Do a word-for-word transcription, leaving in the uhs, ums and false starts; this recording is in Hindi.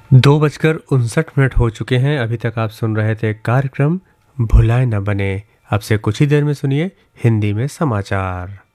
दो बजकर उनसठ मिनट हो चुके हैं। अभी तक आप सुन रहे थे कार्यक्रम भुलाए न बने। अब से कुछ ही देर में सुनिए हिंदी में समाचार।